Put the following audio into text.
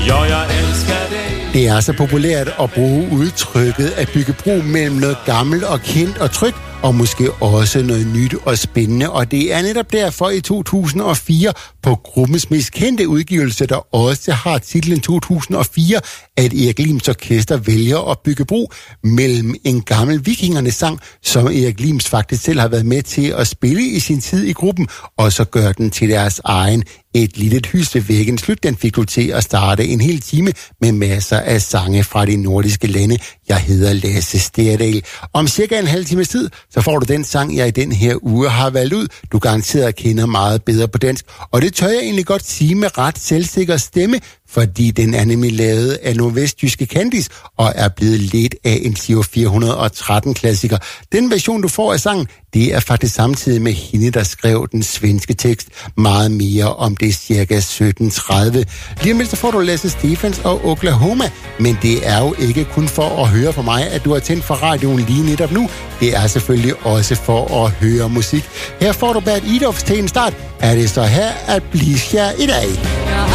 Ja, jeg elsker dig. Det er så populært at bruge udtrykket at bygge bro mellem noget gammelt og kendt og trygt, og måske også noget nyt og spændende. Og det er netop derfor i 2004 på gruppens mest kendte udgivelse, der også har titlen 2004, at Erik Lims Orkester vælger at bygge bro mellem en gammel vikingernes sang, som Erik Lims faktisk selv har været med til at spille i sin tid i gruppen, og så gør den til deres egen. Et lille hys ved væggen slut, den fik du til at starte en hel time med masser af sange fra de nordiske lande. Jeg hedder Lasse Sterdal. Om cirka en halv times tid, så får du den sang, jeg i den her uge har valgt ud. Du garanteret kender meget bedre på dansk, og det tør jeg egentlig godt sige med ret selvsikker stemme, fordi den er nemlig lavet af nordvestjyske Candice og er blevet ledt af en Giro 413-klassiker. Den version, du får af sangen, det er faktisk samtidig med hende, der skrev den svenske tekst. Meget mere om det cirka 17:30. Lige om lidt så får du Lasse Stefans og Oklahoma, men det er jo ikke kun for at høre fra mig, at du har tændt for radioen lige netop nu. Det er selvfølgelig også for at høre musik. Her får du Bert Idolfs til en start. Er det så her at blive her i dag?